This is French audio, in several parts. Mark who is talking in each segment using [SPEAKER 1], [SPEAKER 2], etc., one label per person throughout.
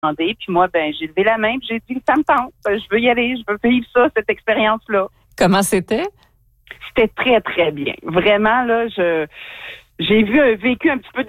[SPEAKER 1] demandé. Puis moi, j'ai levé la main, puis j'ai dit, ça me tente. Je veux y aller, je veux vivre ça, cette expérience-là.
[SPEAKER 2] Comment c'était?
[SPEAKER 1] C'était très, très bien. Vraiment, là, j'ai vécu un petit peu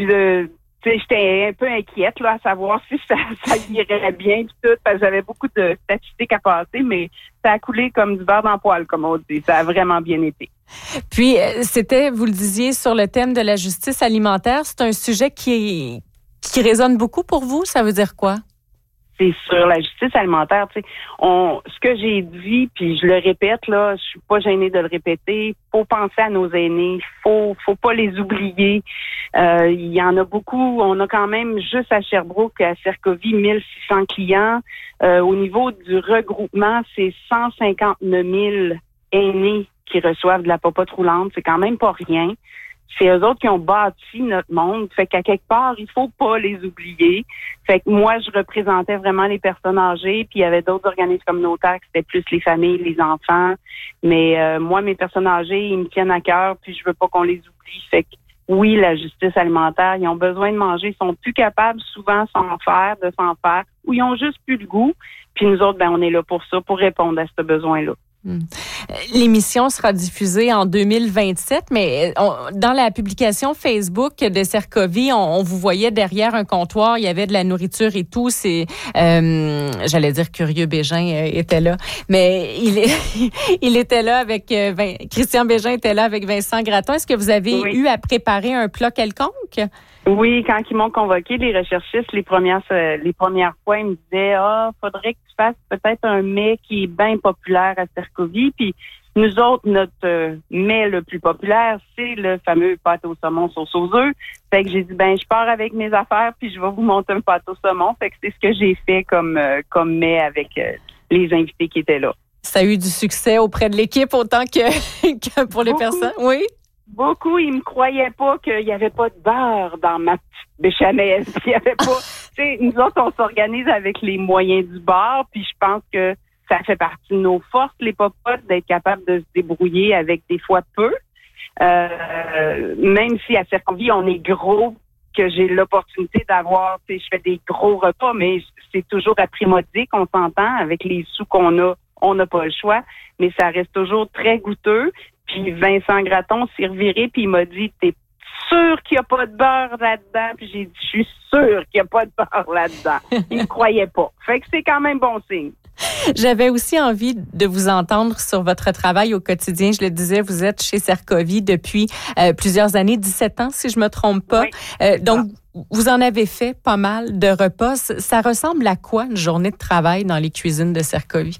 [SPEAKER 1] j'étais un peu inquiète là, à savoir si ça irait bien puis tout, parce que j'avais beaucoup de statistiques à passer, mais ça a coulé comme du beurre dans le poêle, comme on dit. Ça a vraiment bien été.
[SPEAKER 2] Puis, c'était, vous le disiez, sur le thème de la justice alimentaire. C'est un sujet qui résonne beaucoup pour vous. Ça veut dire quoi?
[SPEAKER 1] C'est sur la justice alimentaire, tu sais. Ce que j'ai dit, puis je le répète, là, je suis pas gênée de le répéter. Faut penser à nos aînés. Faut pas les oublier. Il y en a beaucoup. On a quand même, juste à Sherbrooke, à Cercovie, 1600 clients. Au niveau du regroupement, c'est 159 000 aînés qui reçoivent de la popote roulante. C'est quand même pas rien. C'est eux autres qui ont bâti notre monde. Fait qu'à quelque part, il faut pas les oublier. Fait que moi, je représentais vraiment les personnes âgées, puis il y avait d'autres organismes communautaires qui c'était plus les familles, les enfants. Mais moi, mes personnes âgées, ils me tiennent à cœur, puis je veux pas qu'on les oublie. Fait que oui, la justice alimentaire, ils ont besoin de manger, ils sont plus capables souvent de s'en faire, ou ils ont juste plus le goût. Puis nous autres, on est là pour ça, pour répondre à ce besoin-là.
[SPEAKER 2] L'émission sera diffusée en 2027, mais dans la publication Facebook de Cercovie, on vous voyait derrière un comptoir, il y avait de la nourriture et tout. C'est, j'allais dire Curieux Bégin était là, mais il était là avec Christian Bégin était là avec Vincent Gratton. Est-ce que vous avez eu à préparer un plat quelconque?
[SPEAKER 1] Oui, quand ils m'ont convoqué, les recherchistes, les premières fois, ils me disaient, faudrait que tu fasses peut-être un mets qui est bien populaire à Cercovie. Puis nous autres, notre mets le plus populaire, c'est le fameux pâté au saumon sauce aux œufs. Fait que j'ai dit, je pars avec mes affaires, puis je vais vous monter un pâté au saumon. Fait que c'est ce que j'ai fait comme mets avec les invités qui étaient là.
[SPEAKER 2] Ça a eu du succès auprès de l'équipe autant que pour les personnes, oui?
[SPEAKER 1] Beaucoup, ils me croyaient pas qu'il y avait pas de beurre dans ma petite béchamel. Il y avait pas. Tu sais, nous autres, on s'organise avec les moyens du bord, puis je pense que ça fait partie de nos forces, les popotes, d'être capable de se débrouiller avec des fois peu. Même si à Cercovie, on est gros, que j'ai l'opportunité d'avoir, tu sais, je fais des gros repas, mais c'est toujours à prix modique, on s'entend, avec les sous qu'on a, on n'a pas le choix, mais ça reste toujours très goûteux. Puis Vincent Gratton s'est reviré, puis il m'a dit, t'es sûr qu'il n'y a pas de beurre là-dedans? Puis j'ai dit, je suis sûr qu'il n'y a pas de beurre là-dedans. Il ne croyait pas. Fait que c'est quand même bon signe.
[SPEAKER 2] J'avais aussi envie de vous entendre sur votre travail au quotidien. Je le disais, vous êtes chez Cercovie depuis plusieurs années, 17 ans si je me trompe pas. Oui. Donc, vous en avez fait pas mal de repas. Ça ressemble à quoi une journée de travail dans les cuisines de Cercovie?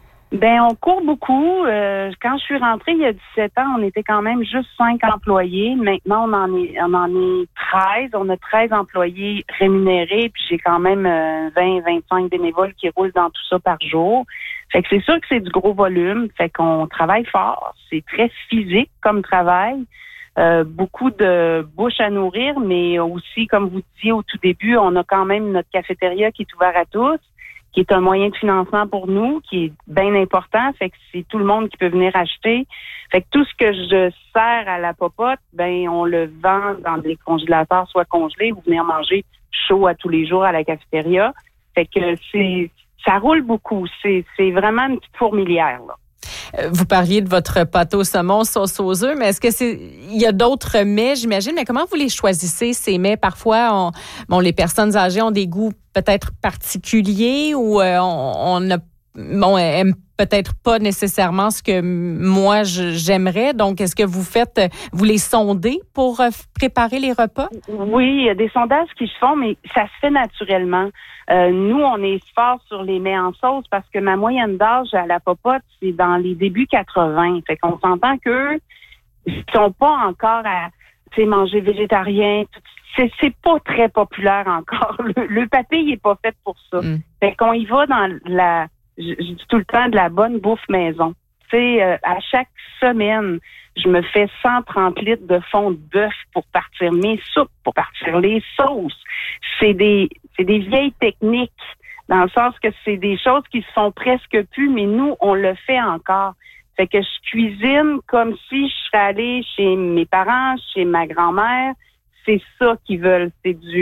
[SPEAKER 1] On court beaucoup. Quand je suis rentrée il y a 17 ans, on était quand même juste 5 employés. Maintenant, on en est 13. On a 13 employés rémunérés, puis j'ai quand même 20-25 bénévoles qui roulent dans tout ça par jour. Fait que c'est sûr que c'est du gros volume. Fait qu'on travaille fort. C'est très physique comme travail. Beaucoup de bouche à nourrir, mais aussi, comme vous disiez au tout début, on a quand même notre cafétéria qui est ouvert à tous, qui est un moyen de financement pour nous, qui est bien important. Fait que c'est tout le monde qui peut venir acheter. Fait que tout ce que je sers à la popote, on le vend dans des congélateurs, soit congelés, ou venir manger chaud à tous les jours à la cafétéria. Fait que ça roule beaucoup. C'est vraiment une petite fourmilière, là.
[SPEAKER 2] Vous parliez de votre pâté au saumon, sauce aux œufs, mais est-ce que il y a d'autres mets, j'imagine, mais comment vous les choisissez, ces mets? Parfois, les personnes âgées ont des goûts peut-être particuliers ou on aime peut-être pas nécessairement ce que moi j'aimerais. Donc, est-ce que vous les sondez pour préparer les repas?
[SPEAKER 1] Oui, il y a des sondages qui se font, mais ça se fait naturellement. Nous, on est fort sur les mets en sauce parce que ma moyenne d'âge à la popote, c'est dans les débuts 80. Fait qu'on s'entend qu'eux, ils sont pas encore à manger végétarien. C'est pas très populaire encore. Le pâté, il est pas fait pour ça. Fait qu'on y va dans je dis tout le temps de la bonne bouffe maison. À chaque semaine, je me fais 130 litres de fond de bœuf pour partir mes soupes, pour partir les sauces. C'est des vieilles techniques, dans le sens que c'est des choses qui se font presque plus, mais nous, on le fait encore. Fait que je cuisine comme si je serais allée chez mes parents, chez ma grand-mère. C'est ça qu'ils veulent. C'est du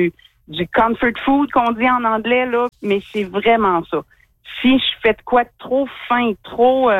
[SPEAKER 1] du comfort food qu'on dit en anglais, là, mais c'est vraiment ça. Si je fais de quoi de trop fin, trop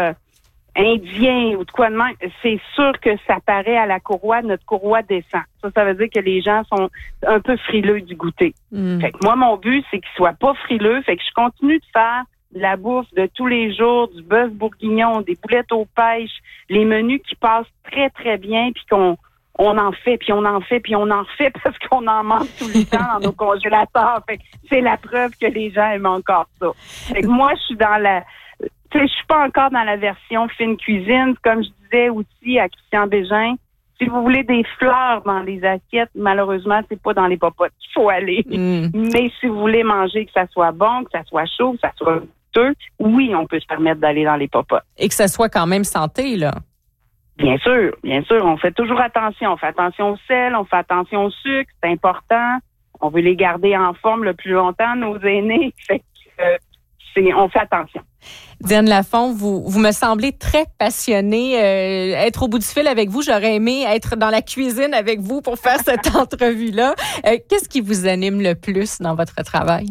[SPEAKER 1] indien ou de quoi de même, c'est sûr que ça paraît à la courroie, notre courroie descend. Ça veut dire que les gens sont un peu frileux du goûter. Fait que moi, mon but, c'est qu'ils soient pas frileux. Fait que je continue de faire de la bouffe de tous les jours, du bœuf bourguignon, des boulettes aux pêches, les menus qui passent très, très bien, puis qu'on en fait, puis on en fait, puis on en refait parce qu'on en mange tout le temps dans nos congélateurs. Fait que c'est la preuve que les gens aiment encore ça. Fait que moi, je suis dans la... Tu sais, je suis pas encore dans la version fine cuisine. Comme je disais aussi à Christian Bégin, si vous voulez des fleurs dans les assiettes, malheureusement, c'est pas dans les popotes qu'il faut aller. Mais si vous voulez manger, que ça soit bon, que ça soit chaud, que ça soit goûteux, oui, on peut se permettre d'aller dans les popotes.
[SPEAKER 2] Et que ça soit quand même santé, là.
[SPEAKER 1] Bien sûr. On fait toujours attention. On fait attention au sel, on fait attention au sucre, c'est important. On veut les garder en forme le plus longtemps, nos aînés. Fait que, on fait attention.
[SPEAKER 2] Diane Lafond, vous me semblez très passionnée. Être au bout du fil avec vous, j'aurais aimé être dans la cuisine avec vous pour faire cette entrevue-là. Qu'est-ce qui vous anime le plus dans votre travail?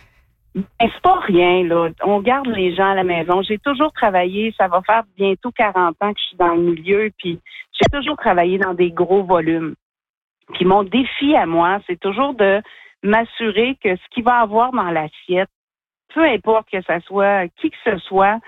[SPEAKER 1] C'est pas rien, là. On garde les gens à la maison. J'ai toujours travaillé, ça va faire bientôt 40 ans que je suis dans le milieu, puis j'ai toujours travaillé dans des gros volumes. Puis mon défi à moi, c'est toujours de m'assurer que ce qu'il va avoir dans l'assiette, peu importe que ça soit qui que ce soit,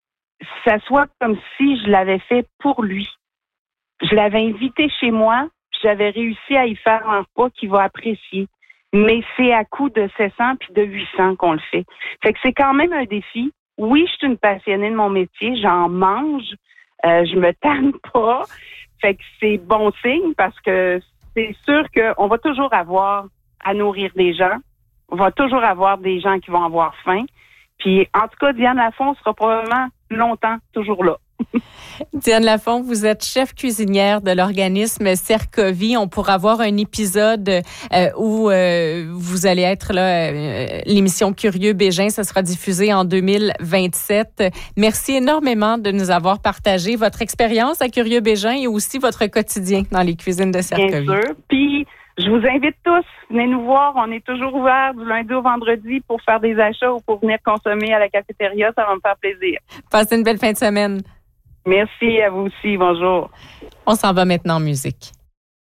[SPEAKER 1] ça soit comme si je l'avais fait pour lui. Je l'avais invité chez moi, puis j'avais réussi à y faire un repas qu'il va apprécier. Mais c'est à coût de 700 puis de 800 qu'on le fait. Fait que c'est quand même un défi. Oui, je suis une passionnée de mon métier, j'en mange, je me tanne pas. Fait que c'est bon signe parce que c'est sûr qu'on va toujours avoir à nourrir des gens. On va toujours avoir des gens qui vont avoir faim. Puis, en tout cas, Diane Lafond sera probablement longtemps toujours là.
[SPEAKER 2] Diane Lafond, vous êtes chef cuisinière de l'organisme Cercovie. On pourra voir un épisode où vous allez être là, l'émission Curieux Bégin. Ça sera diffusé en 2027. Merci énormément de nous avoir partagé votre expérience à Curieux Bégin et aussi votre quotidien dans les cuisines de Cercovie.
[SPEAKER 1] Bien sûr. Puis, je vous invite tous, venez nous voir. On est toujours ouverts du lundi au vendredi pour faire des achats ou pour venir consommer à la cafétéria. Ça va me faire plaisir.
[SPEAKER 2] Passez une belle fin de semaine.
[SPEAKER 1] Merci à vous aussi. Bonjour.
[SPEAKER 2] On s'en va maintenant en musique.